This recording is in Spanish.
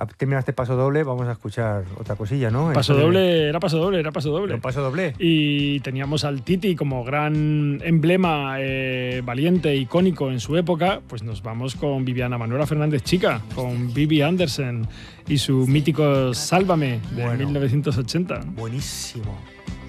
terminaste Paso Doble, vamos a escuchar otra cosilla, ¿no? Era Paso Doble. ¿Era un Paso Doble? Y teníamos al Titi como gran emblema valiente, icónico en su época. Pues nos vamos con Viviana Manuela Fernández Chica, con Vivi Andersen y su mítico Sálvame de 1980. Buenísimo.